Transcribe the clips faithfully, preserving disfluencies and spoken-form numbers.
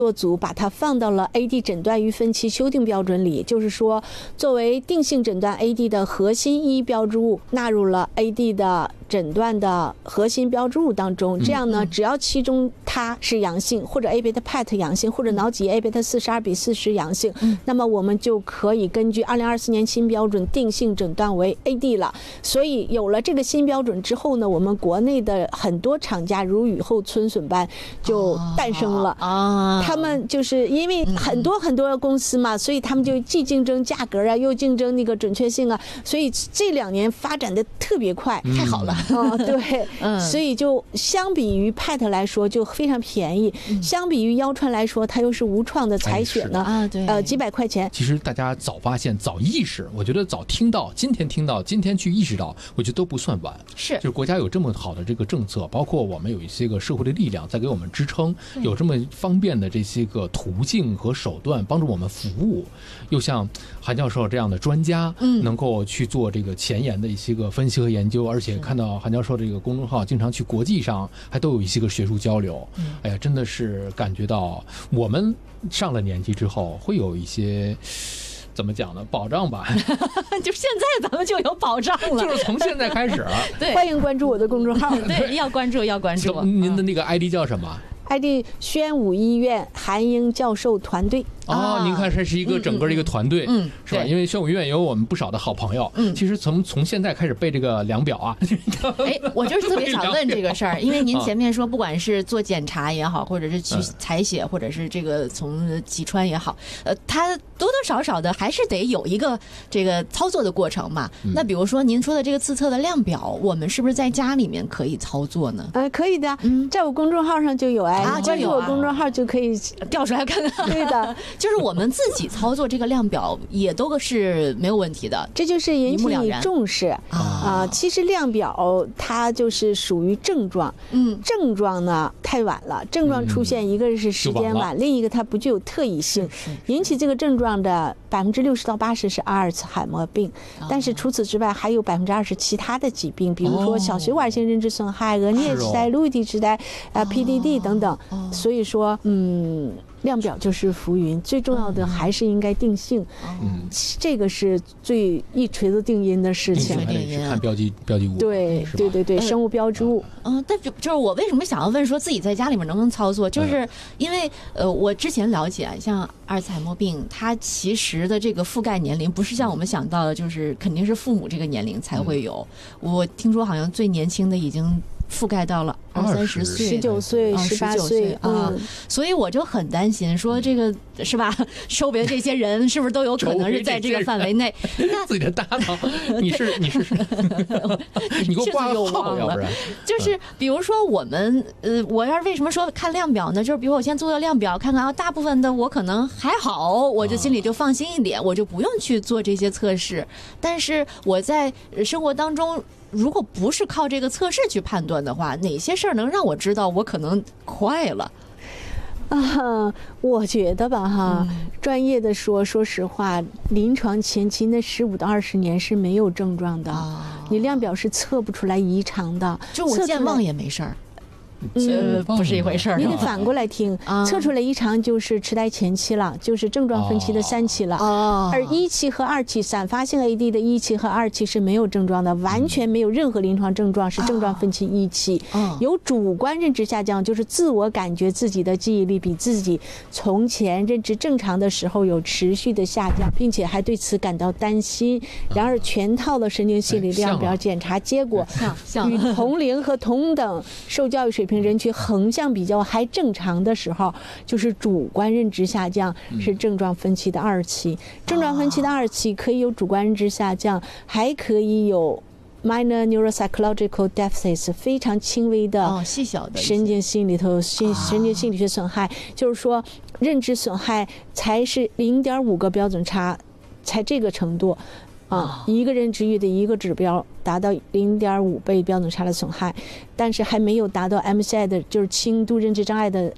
作组把它放到了 A D 诊断与分期修订标准里，就是说作为定性诊断 A D 的核心一标志物纳入了 A D 的诊断的核心标志物当中，这样呢，只要其中它是阳性，或者 A 贝塔 P E T 阳性，或者脑脊 A 贝塔四十二比四十阳性，那么我们就可以根据二零二四年新标准定性诊断为 A D 了。所以有了这个新标准之后呢，我们国内的很多厂家如雨后春笋般就诞生了啊。他们就是因为很多很多公司嘛，所以他们就既竞争价格啊，又竞争那个准确性啊，所以这两年发展的特别快， 太好了。 哦，对，所以就相比于 P E T 来说就非常便宜，相比于腰穿来说，它又是无创的采血呢， 啊，对， 呃，几百块钱。 其实大家早发现、早意识，我觉得早听到，今天听到，今天去意识到，我觉得都不算晚。 是， 就是国家有这么好的这个政策，包括我们有一些个社会的力量在给我们支撑，有这么方便的这些个途径和手段帮助我们服务，又像韩教授这样的专家，嗯，能够去做这个前沿的一些个分析和研究，而且看到韩教授这个公众号经常去国际上还都有一些个学术交流，哎呀，真的是感觉到我们上了年纪之后会有一些怎么讲呢？保障吧， 就现在咱们就有保障了， 就是从现在开始。 对，欢迎关注我的公众号。 对，要关注，要关注。 您的那个 I D 叫什么 ？I D 宣武医院韩英教授团队。 哦，您看这是一个整个的一个团队， 嗯， 是吧？因为宣武医院有我们不少的好朋友，嗯，其实从从现在开始背这个量表啊， 哎，我就是特别想问这个事儿，因为您前面说，不管是做检查也好，或者是去采血，或者是这个从脊穿也好，呃，它多多少少的还是得有一个这个操作的过程嘛。那比如说您说的这个自测的量表，我们是不是在家里面可以操作呢？ 呃，可以的，嗯，在我公众号上就有哎， 啊， 关注我公众号就可以调出来看看。 对的。 就是我们自己操作这个量表也都是没有问题的， 这就是引起你重视啊、呃。其实量表它就是属于症状，嗯，症状呢太晚了，症状出现一个是时间晚，嗯、另一个它不具有特异性。引起这个症状的百分之六十到八十是阿尔茨海默病，哦、但是除此之外还有百分之二十其他的疾病，比如说小血管性认知损害、额颞痴呆、路易迪痴呆、呃 P D D 等等。哦、所以说，嗯。量表就是浮云，最重要的还是应该定性，嗯，这个是最一锤子定音的事情。 定音看标记标记物， 对对对对，生物标志物。 嗯，但就就是我为什么想要问说自己在家里面能不能操作，就是因为呃，我之前了解，像阿尔茨海默病，它其实的这个覆盖年龄不是像我们想到的，就是肯定是父母这个年龄才会有。我听说好像最年轻的已经覆盖到了二三十岁、 十九岁、十八岁啊，所以我就很担心，说这个是吧？周围的这些人是不是都有可能是在这个范围内？ 那自己的大脑，你是你是，你给我挂个号，要不然就是比如说我们呃，我要是为什么说看量表呢？就是比如我先做做量表，看看啊，大部分的我可能还好，我就心里就放心一点，我就不用去做这些测试。但是我在生活当中，如果不是靠这个测试去判断的话，哪些事儿能让我知道我可能快了？ 啊，我觉得吧，哈，嗯、专业的说，说实话，临床前期那十五到二十年是没有症状的，哦、你量表是测不出来异常的， 就我健忘也没事儿。嗯，不是一回事儿。 你得反过来听，测出来异常就是痴呆前期了，就是症状分期的三期了。哦。而一期和二期散发性 A D 的一期和二期是没有症状的，完全没有任何临床症状，是症状分期一期。哦。有主观认知下降，就是自我感觉自己的记忆力比自己从前认知正常的时候有持续的下降，并且还对此感到担心。然而，全套的神经心理量表检查结果与同龄和同等受教育水平人群横向比较还正常的时候，就是主观认知下降，是症状分期的二期。症状分期的二期可以有主观认知下降，还可以有 minor neuropsychological deficits 非常轻微的细小的神经心理头神经心理学损害，就是说认知损害才是零点五个标准差，才这个程度。啊，一个认知域的一个指标达到零点五倍标准差的损害，但是还没有达到 M C I 的，就是轻度认知障碍的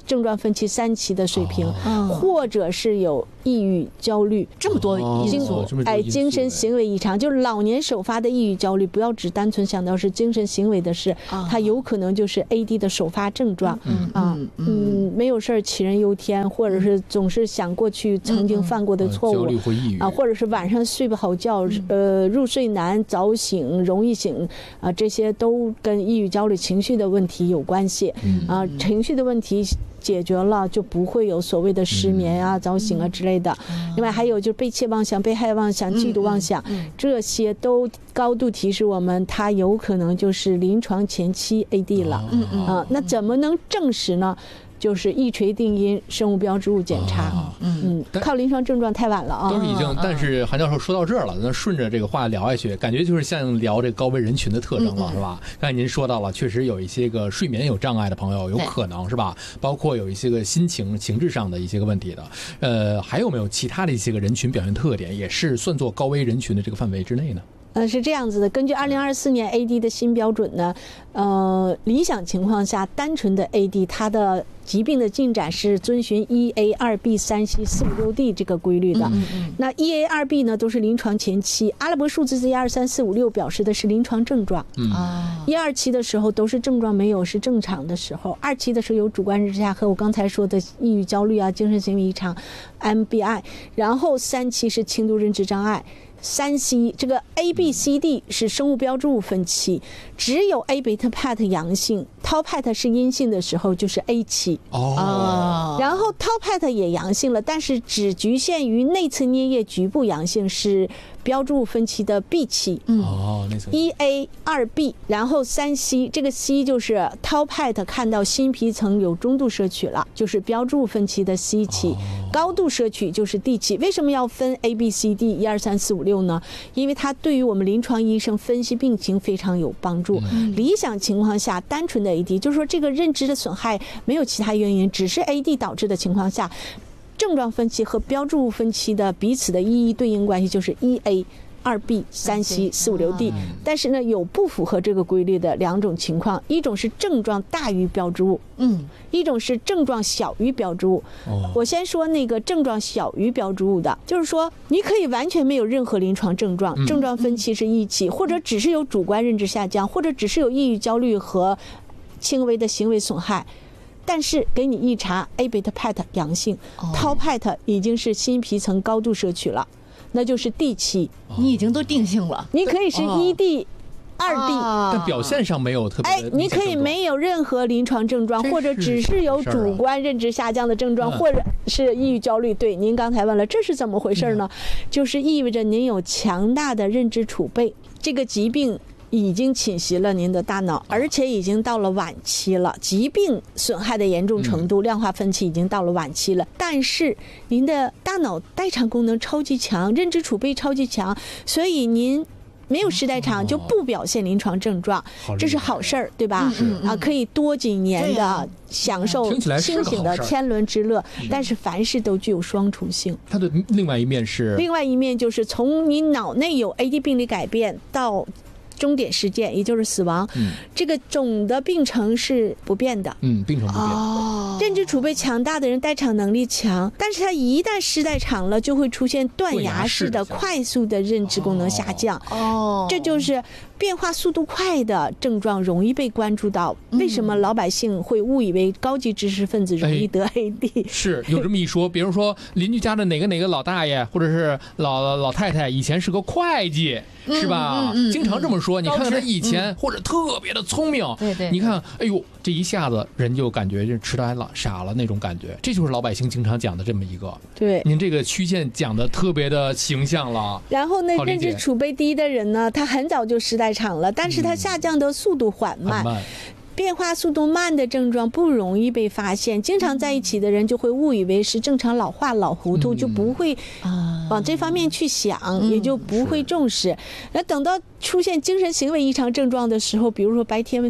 症状分期三期的水平，哦、或者是有抑郁、焦虑， 这么多因素， 哦、 哎，精神行为异常，就是老年首发的抑郁、焦虑，不要只单纯想到是精神行为的事，哦、它有可能就是 A D 的首发症状，嗯啊，嗯，没有事儿杞人忧天，或者是总是想过去曾经犯过的错误， 焦虑或抑郁啊，或者是晚上睡不好觉，呃，入睡难、早醒、容易醒啊，这些都跟抑郁、焦虑情绪的问题有关系，啊，情绪的问题解决了，就不会有所谓的失眠啊、早醒啊之类的。另外还有就是被窃妄想、被害妄想、嫉妒妄想，这些都高度提示我们，它有可能就是临床前期 A D 了。嗯嗯啊，那怎么能证实呢？就是一锤定音，生物标志物检查。哦、嗯嗯，靠临床症状太晚了啊。 都是已经，但是韩教授说到这儿了，那顺着这个话聊下去，感觉就是像聊这个高危人群的特征了，嗯、是吧？刚才您说到了，确实有一些个睡眠有障碍的朋友，有可能是吧？包括有一些个心情、情志上的一些个问题的。呃，还有没有其他的一些个人群表现特点，也是算作高危人群的这个范围之内呢？ 呃，是这样子的，根据二零二四年 A D 的新标准呢，呃，理想情况下，单纯的 A D 它的疾病的进展是遵循一 A 二 B 三 C 四五六 D 这个规律的。嗯嗯，那一 A 二 B 呢都是临床前期，阿拉伯数字字一二三四五六表示的是临床症状。嗯啊，一二期的时候都是症状没有是正常的时候，二期的时候有主观认知下和我刚才说的抑郁、焦虑啊、精神行为异常 M B I， 然后三期是轻度认知障碍。三 C 这个 A B C D 是生物标志物分期，只有 A 贝塔 P E T 阳性 ，Tau P E T 是阴性的时候就是 A 期。哦，然后 Tau P E T 也阳性了，但是只局限于内侧颞叶局部阳性，是标志物分期的 B 期。嗯，哦，内侧一 A 二 B， 然后三 C 这个 C 就是 Tau P E T 看到新皮层有中度摄取了，就是标志物分期的 C 期。哦，高度摄取就是 D 期。为什么要分 A B C D 一二三四五六呢？因为它对于我们临床医生分析病情非常有帮助。嗯、理想情况下，单纯的 A D， 就是说这个认知的损害没有其他原因，只是 A D 导致的情况下，症状分期和标志物分期的彼此的一一对应关系就是一 A。二 B 三 C 四五六 D， 但是呢，有不符合这个规律的两种情况，一种是症状大于标志物，嗯，一种是症状小于标志物。哦，我先说那个症状小于标志物的，就是说你可以完全没有任何临床症状，症状分期是一期，或者只是有主观认知下降，或者只是有抑郁、焦虑和轻微的行为损害。但是给你一查 A 贝塔 P E T 阳性， Tau P E T 已经是新皮层高度摄取了。那就是 D 期， 你已经都定性了， 你可以是一 D、二 D， 但表现上没有特别。 哎，你可以没有任何临床症状，或者只是有主观认知下降的症状，或者是抑郁、焦虑。对，您刚才问了，这是怎么回事呢？就是意味着您有强大的认知储备，这个疾病已经侵袭了您的大脑，而且已经到了晚期了，疾病损害的严重程度、量化分期已经到了晚期了。但是您的大脑代偿功能超级强，认知储备超级强，所以您没有时代场就不表现临床症状，这是好事儿，对吧？啊，可以多几年的享受清醒的天伦之乐。但是凡事都具有双重性， 它的另外一面是， 另外一面就是从你脑内有 A D 病理改变到终点事件，也就是死亡，嗯、这个总的病程是不变的。 嗯，病程不变。 哦，认知储备强大的人代偿能力强，但是他一旦失代偿了，就会出现断崖式的快速的认知功能下降。哦，这就是变化速度快的症状容易被关注到。为什么老百姓会误以为高级知识分子容易得 A D？、 哎、是有这么一说，比如说邻居家的哪个哪个老大爷或者是老老太太以前是个会计。是吧、嗯嗯嗯？经常这么说，你看看他以前、嗯、或者特别的聪明，对 对, 对，你看，哎呦，这一下子人就感觉就痴呆了、傻了那种感觉，这就是老百姓经常讲的这么一个。 对， 您这个曲线讲的特别的形象了。 然后呢，认知储备低的人呢，他很早就失代偿了，但是他下降的速度缓慢。嗯，变化速度慢的症状不容易被发现，经常在一起的人就会误以为是正常老化老糊涂，嗯、就不会往这方面去想，嗯、也就不会重视。那等到出现精神行为异常症状的时候，比如说白天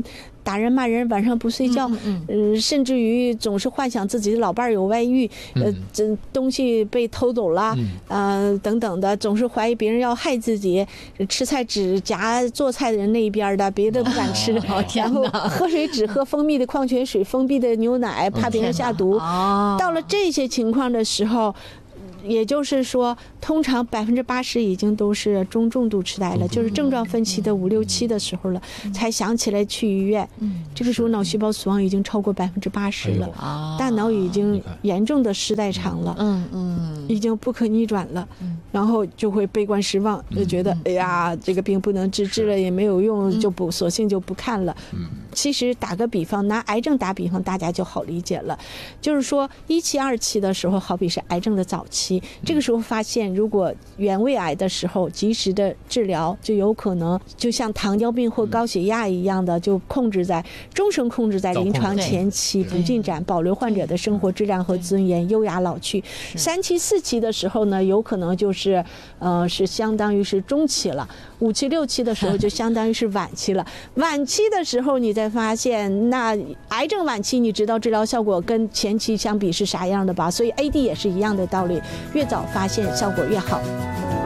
打人骂人，晚上不睡觉， 嗯嗯、呃，甚至于总是幻想自己的老伴儿有外遇，呃，这东西被偷走了，呃，等等的，总是怀疑别人要害自己，吃菜只夹做菜的人那一边的，别的不敢吃， 哦、 然后喝水只喝蜂蜜的矿泉水、封闭的牛奶，怕别人下毒。 哦、 到了这些情况的时候。也就是说，通常百分之八十已经都是中重度痴呆了，就是症状分期的五六七的时候了，才想起来去医院。这个时候脑细胞死亡已经超过百分之八十了，大脑已经严重的失代偿了，嗯嗯，已经不可逆转了，然后就会悲观失望，就觉得哎呀，这个病不能治，治了也没有用，就不索性就不看了。其实打个比方，拿癌症打比方，大家就好理解了，就是说一期二期的时候，好比是癌症的早期。这个时候发现，如果原位癌的时候及时的治疗，就有可能就像糖尿病或高血压一样的，就控制在终生控制在临床前期，不进展，保留患者的生活质量和尊严，优雅老去。三期四期的时候呢，有可能就是呃是相当于是中期了。五期六期的时候就相当于是晚期了。晚期的时候你再发现，那癌症晚期你知道治疗效果跟前期相比是啥样的吧？所以 A D 也是一样的道理，越早发现效果越好。